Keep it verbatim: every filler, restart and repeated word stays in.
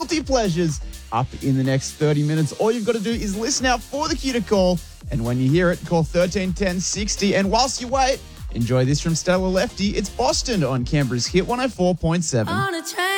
guilty pleasures up in the next thirty minutes. All you've got to do is listen out for the cue to call. And when you hear it, call thirteen ten sixty. And whilst you wait, enjoy this from Stella Lefty. It's Boston on Canberra's Hit one oh four point seven. On a train.